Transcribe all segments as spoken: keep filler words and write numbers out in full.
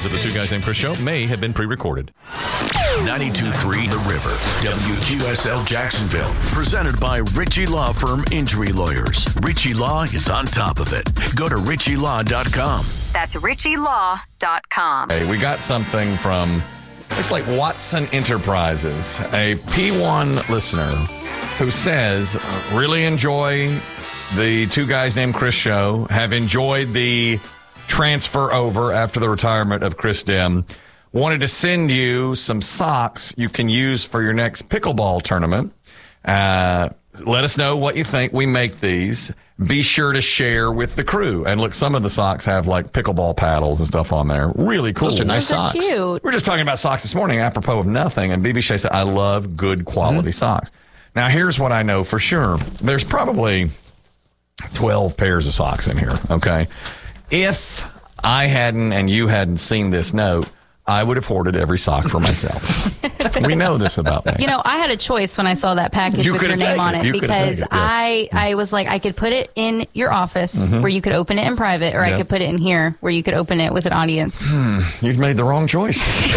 of the Two Guys Named Chris show may have been pre-recorded. ninety-two point three The River, W Q S L Jacksonville. Presented by Ritchie Law Firm Injury Lawyers. Ritchie Law is on top of it. Go to ritchie law dot com. That's ritchie law dot com. Hey, we got something from, looks like Watson Enterprises, a P one listener who says, really enjoy the Two Guys Named Chris show, have enjoyed the transfer over after the retirement of Chris Dim. Wanted to send you some socks you can use for your next pickleball tournament. Uh, let us know what you think. We make these. Be sure to share with the crew. And look, some of the socks have like pickleball paddles and stuff on there. Really cool. Those are nice Those are socks. cute. We're just talking about socks this morning, apropos of nothing. And B B Shea said, I love good quality mm-hmm. socks. Now, here's what I know for sure. There's probably twelve pairs of socks in here, okay? If I hadn't and you hadn't seen this note, I would have hoarded every sock for myself. We know this about me. You know, I had a choice when I saw that package You with your could've name taken on it. it You could've because taken it, yes. I, I was like, I could put it in your office Mm-hmm. where you could open it in private, or I Yep. could put it in here where you could open it with an audience. You've made the wrong choice.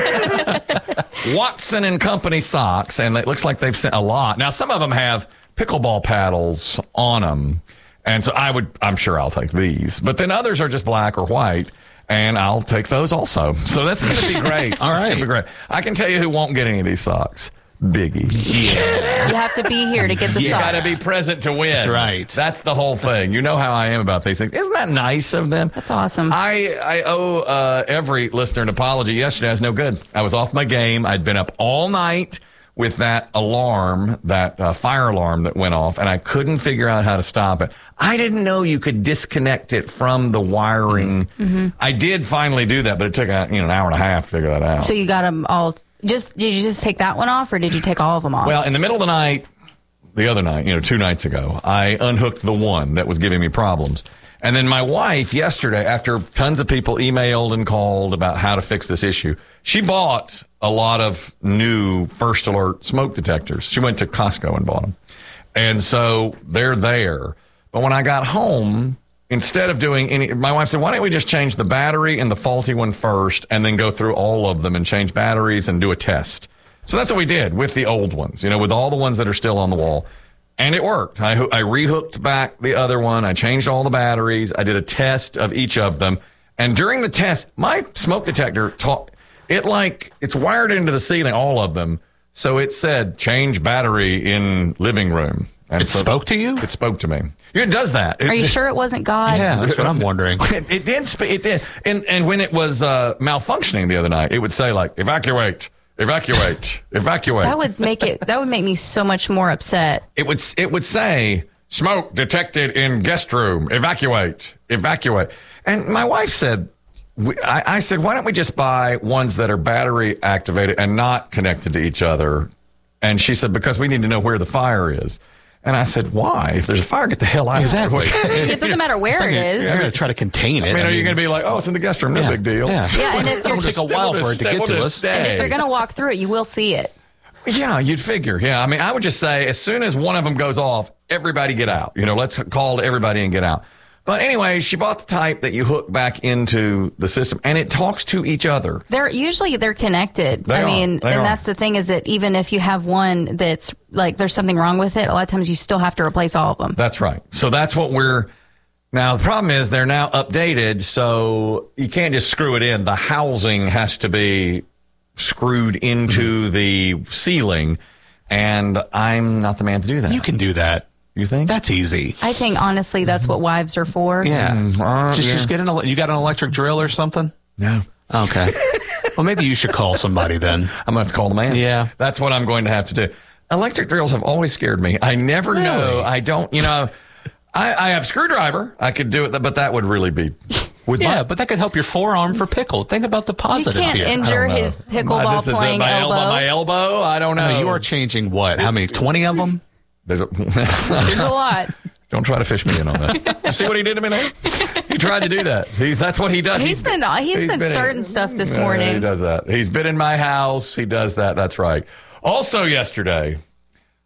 Watson and Company socks, and it looks like they've sent a lot. Now, some of them have pickleball paddles on them, and so I would, I'm sure I'll take these. But then others are just black or white, and I'll take those also. So that's going to be great. All It's right. going to be great. I can tell you who won't get any of these socks. Biggie. Yeah. You have to be here to get the You socks. got to be present to win. That's right. That's the whole thing. You know how I am about these things. Isn't that nice of them? That's awesome. I, I owe uh, every listener an apology. Yesterday I was no good. I was off my game. I'd been up all night with that alarm, that uh, fire alarm that went off, and I couldn't figure out how to stop it. I didn't know you could disconnect it from the wiring. Mm-hmm. I did finally do that, but it took a, you know, an hour and a half to figure that out. So you got them all. Just did you just take that one off, or did you take all of them off? Well, in the middle of the night, the other night, you know, two nights ago, I unhooked the one that was giving me problems. And then my wife yesterday, after tons of people emailed and called about how to fix this issue, she bought a lot of new First Alert smoke detectors. She went to Costco and bought them. And so they're there. But when I got home, instead of doing any, my wife said, why don't we just change the battery and the faulty one first and then go through all of them and change batteries and do a test. So that's what we did with the old ones, you know, with all the ones that are still on the wall. And it worked. I, I rehooked back the other one. I changed all the batteries. I did a test of each of them. And during the test, my smoke detector taught it like it's wired into the ceiling, all of them. So it said change battery in living room. And It so spoke to you? It spoke to me. It does that. It, Are you sure it wasn't God? Yeah, that's what I'm wondering. It, it did. Sp- it did. And and when it was uh, malfunctioning the other night, it would say like evacuate, evacuate, evacuate. That would make it. That would make me so much more upset. It would it would say smoke detected in guest room. Evacuate, evacuate. And my wife said, we, I, I said, why don't we just buy ones that are battery activated and not connected to each other? And she said, because we need to know where the fire is. And I said, why? If there's a fire, get the hell out. Exactly. It doesn't matter where it is. You're going to try to contain it. I mean, are you going to be like, oh, it's in the guest room, no Yeah. big deal? Yeah. Yeah, and if It'll you're take a while for it to get to us. and if they're going to walk through it, you will see it. Yeah, you'd figure. Yeah, I mean, I would just say as soon as one of them goes off, everybody get out. You know, let's call everybody and get out. But anyway, she bought the type that you hook back into the system, and it talks to each other. They're usually they're connected. They I are. mean, They and are. that's the thing is that even if you have one that's like there's something wrong with it, a lot of times you still have to replace all of them. That's right. So that's what we're now. The problem is they're now updated, so you can't just screw it in. The housing has to be screwed into the ceiling, and I'm not the man to do that. You can do that. You think? That's easy. I think honestly that's what wives are for. Yeah. uh, just yeah. just get an. ele- You got an electric drill or something? No. Okay. Well, maybe you should call somebody then. I'm going to have to call the man. Yeah. That's what I'm going to have to do. Electric drills have always scared me. I never Really? know. I don't, you know, I, I have screwdriver. I could do it, but that would really be. With Yeah, my, but that could help your forearm for pickle. Think about the You positives can't here. injure I don't know. his My- pickleball this is playing my elbow. My elbow? I don't know. No, you are changing what? How many? twenty of them? There's a, There's a lot. don't try to fish me in on that. You see what he did to me there? He tried to do that. He's That's what he does. He's been he's been starting in, stuff this Yeah, morning. He does that. He's been in my house. He does that. That's right. Also yesterday,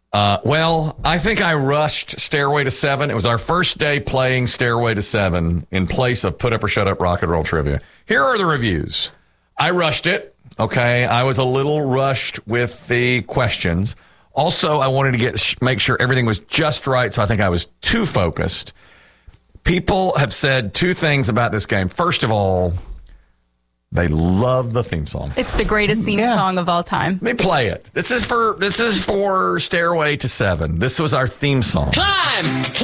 Uh, well, I think I rushed Stairway to Seven. It was our first day playing Stairway to Seven in place of Put Up or Shut Up Rock and Roll Trivia. Here are the reviews. I rushed it. Okay. I was a little rushed with the questions. Also, I wanted to get make sure everything was just right, so I think I was too focused. People have said two things about this game. First of all, they love the theme song. It's the greatest theme Yeah. song of all time. Let me play it. This is for this is for Stairway to Seven. This was our theme song. Climb!